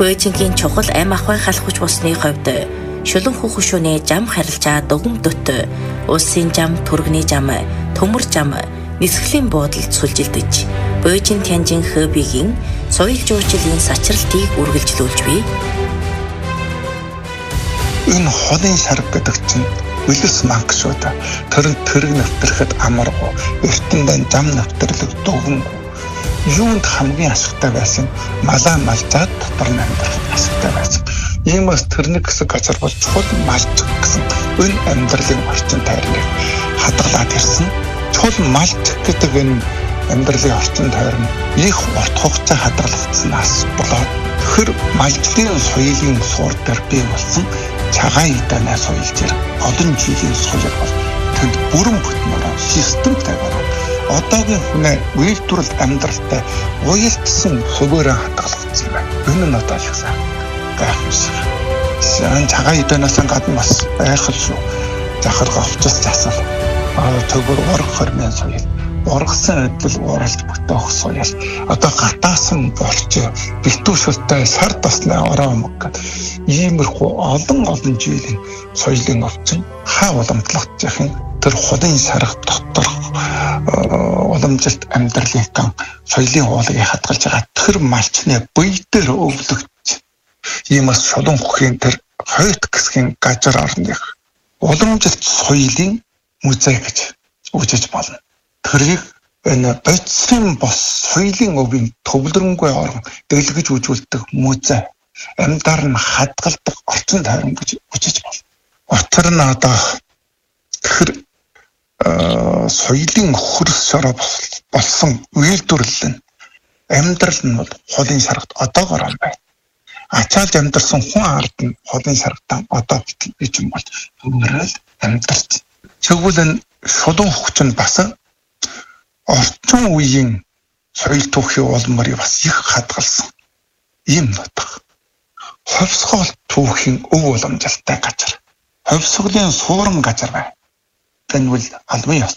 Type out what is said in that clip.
Бөөжингийн чухал ам ахуй халах хүч болсны хувьд шулуун хөшөөний зам харилцаа дугуймдот улсын зам, түргэний зам, төмөр зам, нисгэлийн буудалд сүлжилдэж Бөөжин Тянжин хобигийн соёл жуулчлалын сачралтыг үргэлжлүүлж бий. Энэ холын шарга гэдэг чинь үлэс манг шүү дээ. Тэрэг нэвтрэхэд амаргу, ертөндөө зам нэвтрэрлэг дугуймгүй. Юунд хамгийн ашигтай байсан малаа малзаад дотор нь амьдрах ашигтай байсан. Иймээс тэрник гэсэн газар бол чухал малч гэсэн энэ амьдралын орчин тойрныг хадгалаад ирсэн. Чухал малч гэдэг энэ амьдралын орчин тойрон их урт хугацаа хадгалагдсанаас болоод тэр малчлын соёлын суур дээр бий болсон цагаан идэна соёл зэрэг олон жилийн соёл бол тэнд бүрэн бүтмээр системтэй байна. Одоогийн хүнээ үйлдвэрлэл амьдралтай уялдсан хөвөөрөө хадгалагдсан байна. Энэ нь одоо их сайн гайхамшиг. Сан цагаан идээнээс гадна бас айхал шүү. Захарга овчос засал. Төгөр ураг хормын соёл. Ургасан адил уралд бүтээх соёл. Одоо гатаасан болч битүүшэлтэй сар тасны ороо мөг. Иймэрхүү олон жилийн соёлын овчин хаа уламжлагдчих юм. Тэр холын шарга дотор уламжилт амьдралын соёлын уулыг хадгалж байгаа тэр малчны бие дээр өвлөгч. Иймээс шулуун хөхийн тэр хойд гэсгийн газар орных уламжилт соёлын музей гэж үжиж болно. Тэрийг энэ бодисын бос соёлын өвийн төвлөрөнгүй орон дэлгэж үжүүлдэг музей амьдар нь хадгалдаг орчин тойрон гэж үжиж болно. Утар нь одоо тэр соёлын хөрс шороо болсон үйлдвэрлэл нь амьдрал нь бол холын шаргад одоогоор юм байна. Ачаалж амьдарсан хүн ард нь холын шаргатаа одоо гэж юм бол өмөрөөл амьдарч. Тэгвэл энэ шулуун хөгч нь бас орчин үеийн соёл түүхийн улмыг бас их хадгалсан юм бодох. Ховсгол түүхийн өв уламжлалтай газар. Ховсголын суурин газар байна. Энэ бол албан ёс